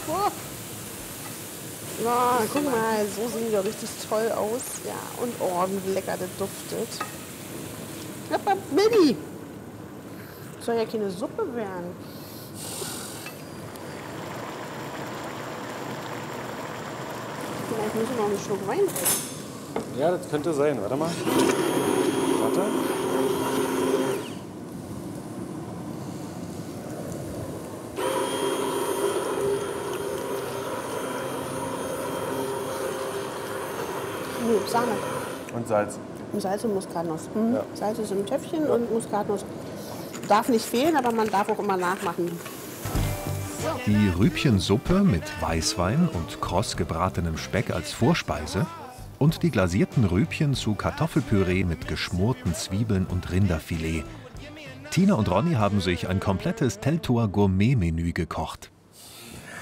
Oh. Na, guck mal, so sehen die doch richtig toll aus. Ja, und oh, wie lecker das duftet. Aber Milli, soll ja keine Suppe werden. Vielleicht müssen wir noch einen Schluck Wein trinken. Ja, das könnte sein. Warte mal. Warte. Sahne. Und Salz. Und Salz und Muskatnuss. Ja. Salz ist im Töpfchen und Muskatnuss darf nicht fehlen, aber man darf auch immer nachmachen. Die Rübchensuppe mit Weißwein und kross gebratenem Speck als Vorspeise und die glasierten Rübchen zu Kartoffelpüree mit geschmorten Zwiebeln und Rinderfilet. Tina und Ronny haben sich ein komplettes Teltower Gourmet-Menü gekocht.